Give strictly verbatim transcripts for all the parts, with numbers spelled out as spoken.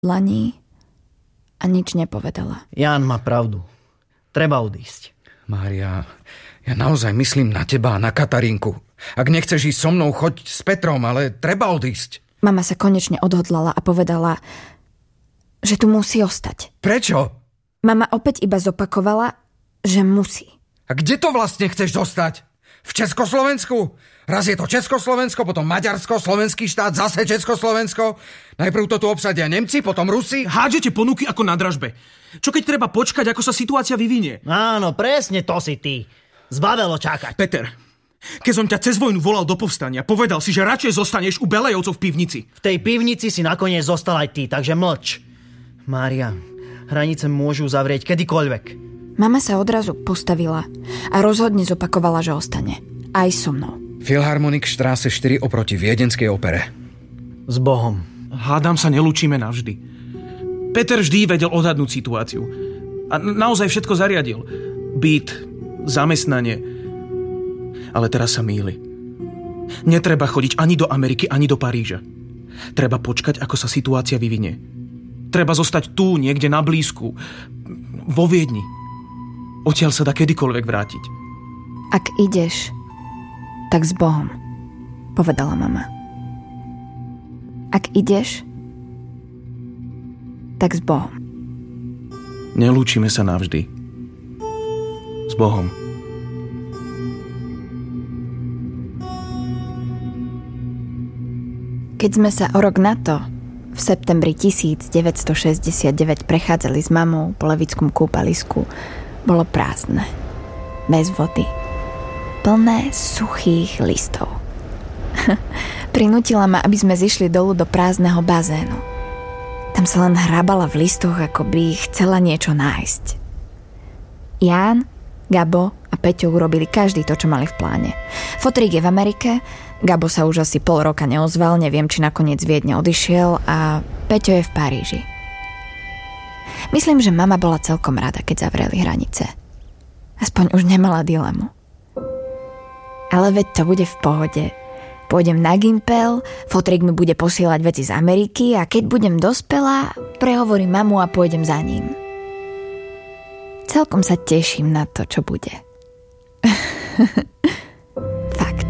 dlaní a nič nepovedala. Ján má pravdu. Treba odísť. Mária, ja naozaj myslím na teba a na Katarinku. Ak nechceš ísť so mnou, choď s Petrom, ale treba odísť. Mama sa konečne odhodlala a povedala, že tu musí ostať. Prečo? Mama opäť iba zopakovala, že musí. A kde to vlastne chceš zostať? V Československu? Raz je to Československo, potom Maďarsko, slovenský štát, zase Československo. Najprv to tu obsadia Nemci, potom Rusi. Hádžete ponuky ako na dražbe. Čo keď treba počkať, ako sa situácia vyvinie? Áno, presne to si ty. Zbavelo čakať. Peter, keď som ťa cez vojnu volal do povstania, povedal si, že radšej zostaneš u Belejovcov v pivnici. V tej pivnici si nakoniec zostal aj ty, takže mlč. Mária, hranice môžu zavrieť kedykoľvek. Mama sa odrazu postavila a rozhodne zopakovala, že ostane. Aj so mnou. Philharmonic Straße štyri oproti Viedenskej opere. S Bohom. Hádam sa nelúčime navždy. Peter vždy vedel odhadnúť situáciu. A naozaj všetko zariadil. Byt, zamestnanie. Ale teraz sa mýli. Netreba chodiť ani do Ameriky, ani do Paríža. Treba počkať, ako sa situácia vyvinie. Treba zostať tu, niekde na blízku. Vo Viedni. Odtiaľ sa dá kedykoľvek vrátiť. Ak ideš, tak s Bohom, povedala mama. Ak ideš, tak s Bohom. Nelúčime sa navždy. S Bohom. Keď sme sa o rok na to, v septembri devätnásťstošesťdesiatdeväť prechádzali s mamou po Levickom kúpalisku, bolo prázdne. Bez vody. Plné suchých listov. Prinútila ma, aby sme zišli dolu do prázdneho bazénu. Tam sa len hrabala v listoch, ako by chcela niečo nájsť. Ján, Gabo a Peťo urobili každý to, čo mali v pláne. Fotrík je v Amerike, Gabo sa už asi pol roka neozval, neviem, či nakoniec z Viedne odišiel, a Peťo je v Paríži. Myslím, že mama bola celkom rada, keď zavreli hranice. Aspoň už nemala dilemu. Ale veď to bude v pohode. Pôjdem na Gimpel, fotrík mi bude posielať veci z Ameriky a keď budem dospelá, prehovorím mamu a pôjdem za ním. Celkom sa teším na to, čo bude. Fakt.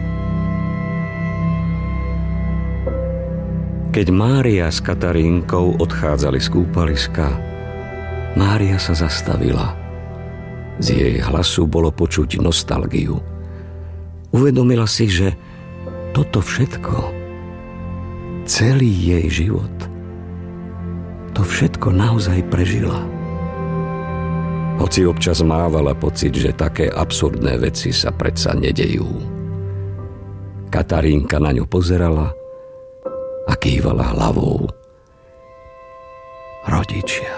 Keď Mária s Katarínkou odchádzali z kúpaliska, Mária sa zastavila. Z jej hlasu bolo počuť nostalgiu. Uvedomila si, že toto všetko, celý jej život, to všetko naozaj prežila. Hoci občas mávala pocit, že také absurdné veci sa predsa nedejú. Katarínka na ňu pozerala a kývala hlavou. Rodičia.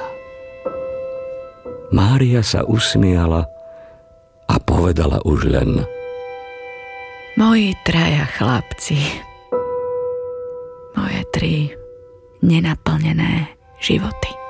Mária sa usmiala a povedala už len: Moji traja chlapci. Moje tri nenaplnené životy.